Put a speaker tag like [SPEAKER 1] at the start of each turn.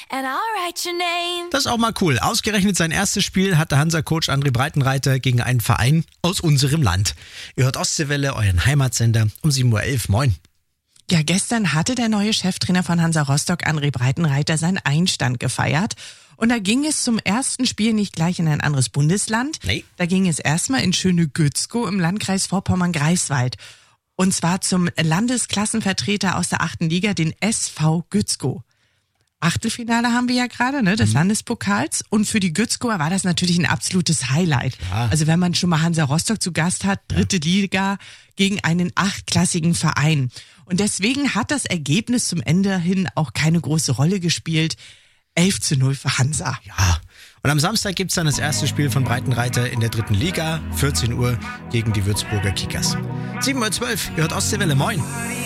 [SPEAKER 1] and I'll write your name.
[SPEAKER 2] Das ist auch mal cool. Ausgerechnet sein erstes Spiel hatte Hansa-Coach André Breitenreiter gegen einen Verein aus unserem Land. Ihr hört Ostseewelle, euren Heimatsender, um 7.11 Uhr. Moin.
[SPEAKER 3] Ja, gestern hatte der neue Cheftrainer von Hansa Rostock, André Breitenreiter, seinen Einstand gefeiert. Und da ging es zum ersten Spiel nicht gleich in ein anderes Bundesland.
[SPEAKER 2] Nee.
[SPEAKER 3] Da ging es erstmal in schöne Gützkow im Landkreis Vorpommern-Greifswald. Und zwar zum Landesklassenvertreter aus der 8. Liga, den SV Gützkow. Achtelfinale haben wir ja gerade, ne, des Landespokals. Und für die Gützkower war das natürlich ein absolutes Highlight.
[SPEAKER 2] Ja.
[SPEAKER 3] Also wenn man schon mal Hansa Rostock zu Gast hat, 3. Liga gegen einen 8-klassigen Verein. Und deswegen hat das Ergebnis zum Ende hin auch keine große Rolle gespielt. 11:0 für Hansa.
[SPEAKER 2] Ja. Und am Samstag gibt's dann das erste Spiel von Breitenreiter in der 3. Liga, 14 Uhr gegen die Würzburger Kickers. 7.12 Uhr, ihr hört Ostseewelle, moin.